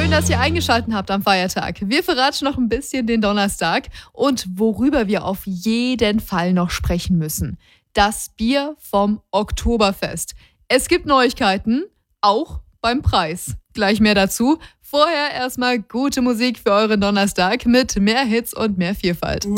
Schön, dass ihr eingeschaltet habt am Feiertag. Wir verraten noch ein bisschen den Donnerstag und worüber wir auf jeden Fall noch sprechen müssen. Das Bier vom Oktoberfest. Es gibt Neuigkeiten, auch beim Preis. Gleich mehr dazu. Vorher erstmal gute Musik für euren Donnerstag mit mehr Hits und mehr Vielfalt.